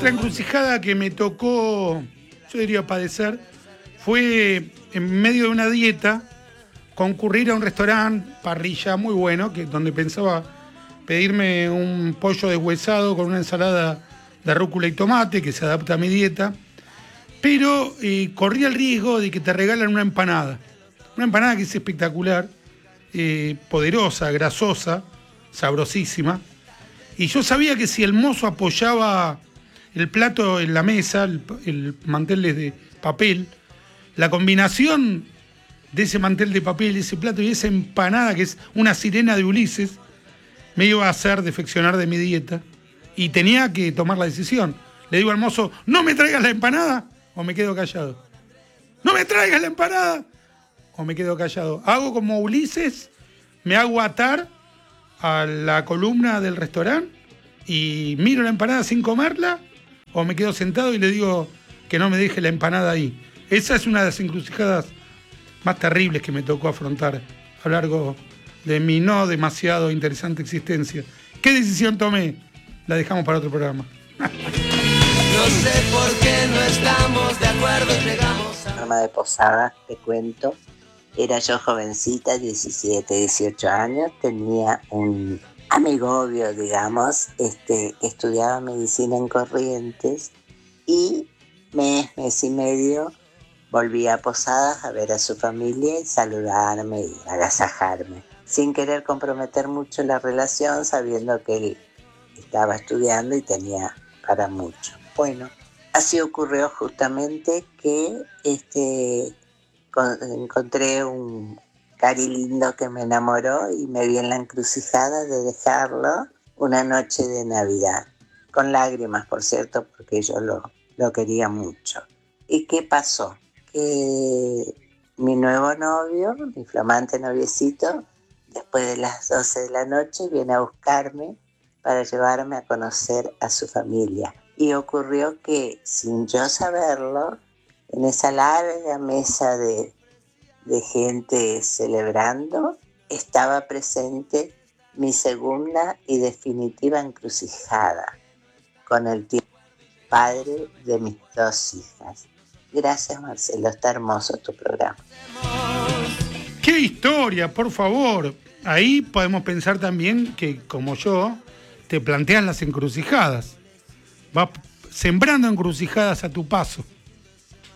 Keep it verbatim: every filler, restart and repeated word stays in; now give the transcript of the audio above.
otra encrucijada que me tocó, yo diría padecer, fue en medio de una dieta, concurrir a un restaurante, parrilla muy bueno, que donde pensaba pedirme un pollo deshuesado con una ensalada de rúcula y tomate, que se adapta a mi dieta, pero eh, corría el riesgo de que te regalan una empanada. Una empanada que es espectacular, eh, poderosa, grasosa, sabrosísima. Y yo sabía que si el mozo apoyaba el plato en la mesa, el, el mantel de papel, la combinación de ese mantel de papel, ese plato y esa empanada, que es una sirena de Ulises, me iba a hacer defeccionar de mi dieta. Y tenía que tomar la decisión. Le digo al mozo, no me traigas la empanada o me quedo callado. No me traigas la empanada o me quedo callado. Hago como Ulises, me hago atar a la columna del restaurante y miro la empanada sin comerla, o me quedo sentado y le digo que no me deje la empanada ahí. Esa es una de las encrucijadas más terribles que me tocó afrontar a lo largo de mi no demasiado interesante existencia. ¿Qué decisión tomé? La dejamos para otro programa. No sé por qué no estamos de acuerdo, llegamos a... Programa de Posadas, te cuento. Era yo jovencita, diecisiete, dieciocho años, tenía un amigo obvio, digamos, este, que estudiaba medicina en Corrientes, y mes, mes y medio volvía a Posadas a ver a su familia y saludarme y agasajarme, sin querer comprometer mucho la relación, sabiendo que él estaba estudiando y tenía para mucho. Bueno, así ocurrió justamente que este, con, encontré un cari lindo que me enamoró y me vi en la encrucijada de dejarlo una noche de Navidad, con lágrimas, por cierto, porque yo lo, lo quería mucho. ¿Y qué pasó? Que mi nuevo novio, mi flamante noviecito, después de las doce de la noche viene a buscarme para llevarme a conocer a su familia. Y ocurrió que, sin yo saberlo, en esa larga mesa de, de gente celebrando, estaba presente mi segunda y definitiva encrucijada con el tío padre de mis dos hijas. Gracias, Marcelo, está hermoso tu programa. ¡Qué historia, por favor! Ahí podemos pensar también que, como yo, te planteas las encrucijadas. Vas sembrando encrucijadas a tu paso.